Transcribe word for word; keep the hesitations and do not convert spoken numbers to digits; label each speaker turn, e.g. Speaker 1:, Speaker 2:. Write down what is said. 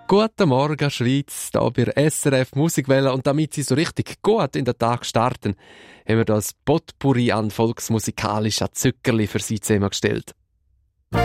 Speaker 1: Guten Morgen, Schweiz, hier bei S R F Musikwelle. Und damit Sie so richtig gut in den Tag starten, haben wir das Potpourri an volksmusikalischen Zuckerli für Sie zusammengestellt.